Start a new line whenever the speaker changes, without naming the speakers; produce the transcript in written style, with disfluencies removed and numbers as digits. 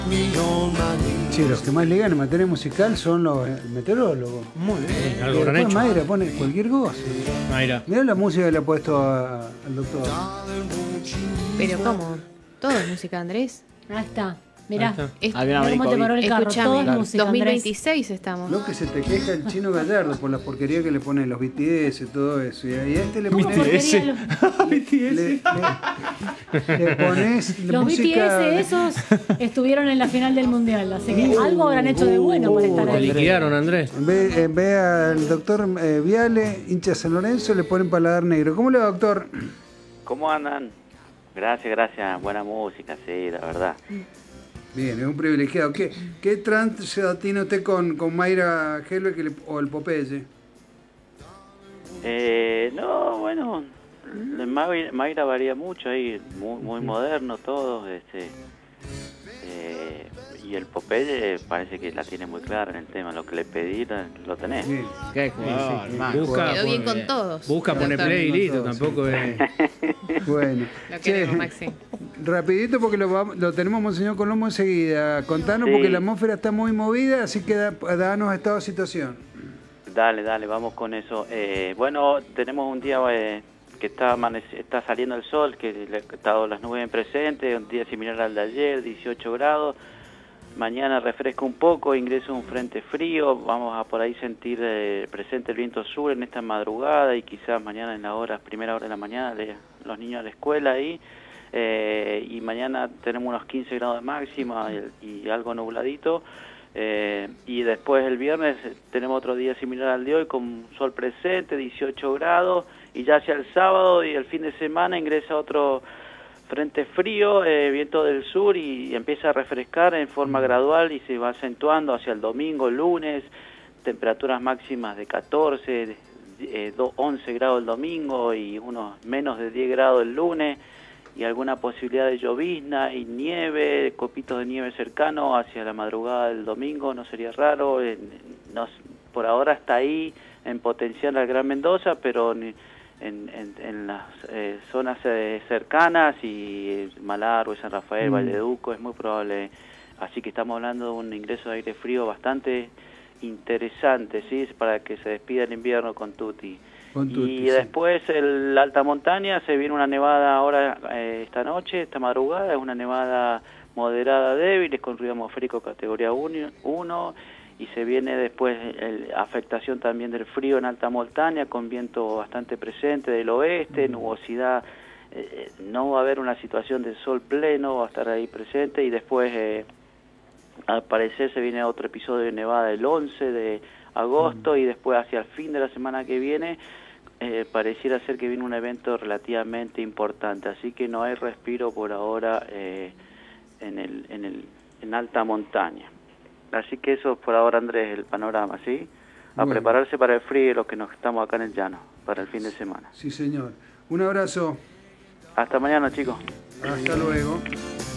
Sí, los que más ligan en materia musical son los meteorólogos.
Muy bien, algo
Y
gran
después
hecho.
Mayra pone cualquier cosa.
Mayra.
Mirá la música que le ha puesto al doctor.
Pero ¿cómo? Todo es música, Andrés.
Ahí está. Mirá.
Ahí está.
Había
Mirá cómo te paró el carro.
Escuchame,
Todo es música, Andrés.
2026 estamos.
Lo que se te queja el Chino Gallardo por la porquería que le ponen los BTS y todo eso. Y a este le
¿Cómo
pones.
porquería
Le pones
Los
música.
BTS esos estuvieron en la final del mundial, así que algo habrán hecho de bueno por estar
Te
ahí.
liquidaron, Andrés.
Ve al doctor Viale, hincha San Lorenzo, le ponen paladar negro. ¿Cómo le va, doctor?
¿Cómo andan? Gracias. Buena música, sí, la verdad.
Bien, es un privilegiado. ¿Qué trance tiene usted con Mayra Helve o el Popeye?
No, bueno, Mayra varía mucho ahí, muy moderno todo, y el Popeye parece que la tiene muy clara en el tema, lo que le pedí lo tenés.
Bien.
Qué jugador, hermano.
Busca,
Quedó bien
pone-
con todos.
Busca poner
Doctor.
play y listo,
Con todos,
tampoco es...
Bueno.
Lo
Che,
queremos, Maxi.
rapidito porque lo tenemos Monseñor Colombo enseguida. Contanos
Sí.
porque la atmósfera está muy movida, así que danos estado de situación.
Dale, vamos con eso. Bueno, tenemos un día que está saliendo el sol, que está las nubes en presente, un día similar al de ayer, 18 grados. Mañana refresca un poco, ingresa un frente frío, vamos a por ahí sentir presente el viento sur en esta madrugada y quizás mañana en primera hora de la mañana, los niños a la escuela ahí. Y mañana tenemos unos 15 grados de máxima y algo nubladito. Y después el viernes tenemos otro día similar al de hoy con sol presente, 18 grados, y ya hacia el sábado y el fin de semana ingresa otro frente frío, viento del sur y empieza a refrescar en forma gradual y se va acentuando hacia el domingo, el lunes, temperaturas máximas de 14, 11 grados el domingo y unos menos de 10 grados el lunes, y alguna posibilidad de llovizna y nieve, copitos de nieve cercano hacia la madrugada del domingo, no sería raro. Por ahora está ahí en potencial al Gran Mendoza, pero en las zonas cercanas y Malargüe, San Rafael, Valleduco es muy probable. Así que estamos hablando de un ingreso de aire frío bastante interesante, ¿sí? Para que se despida el invierno con Tutti. Y después la alta montaña, se viene una nevada ahora esta noche, esta madrugada, es una nevada moderada débil, es con ruido atmosférico categoría 1, y se viene después afectación también del frío en alta montaña, con viento bastante presente del oeste, nubosidad, no va a haber una situación de sol pleno, va a estar ahí presente, y después al parecer se viene otro episodio de nevada el 11 de agosto, y después hacia el fin de la semana que viene pareciera ser que viene un evento relativamente importante, así que no hay respiro por ahora en alta montaña. Así que eso por ahora, Andrés, el panorama, ¿sí? A prepararse para el frío, los que nos estamos acá en el llano, para el fin de semana.
Sí, señor. Un abrazo.
Hasta mañana, chicos.
Hasta luego.